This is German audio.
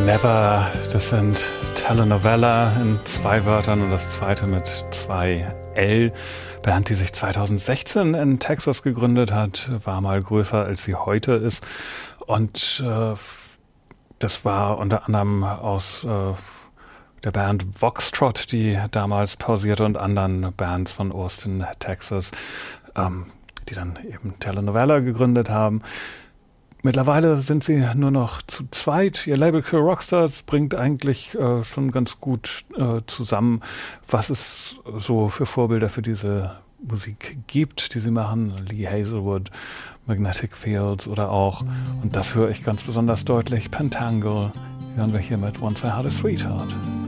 Never, das sind Telenovela in 2 Wörtern und das zweite mit 2 L. Band, die sich 2016 in Texas gegründet hat, war mal größer als sie heute ist. Und das war unter anderem aus der Band Voxtrot, die damals pausierte, und anderen Bands von Austin, Texas, die dann eben Telenovela gegründet haben. Mittlerweile sind sie nur noch zu zweit. Ihr Label Kill Rockstars bringt eigentlich schon ganz gut zusammen, was es so für Vorbilder für diese Musik gibt, die sie machen. Lee Hazelwood, Magnetic Fields oder auch, und dafür ich ganz besonders deutlich, Pentangle, hören wir hier mit Once I Had a Sweetheart.